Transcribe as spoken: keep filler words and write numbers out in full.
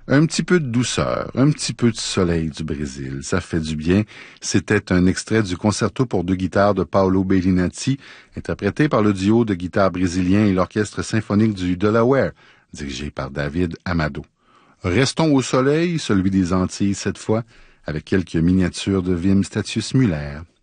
Un petit peu de douceur, un petit peu de soleil du Brésil, ça fait du bien. C'était un extrait du concerto pour deux guitares de Paolo Bellinati, interprété par le duo de guitares brésilien et l'orchestre symphonique du Delaware, dirigé par David Amado. Restons au soleil, celui des Antilles cette fois, avec quelques miniatures de Wim Statius Müller.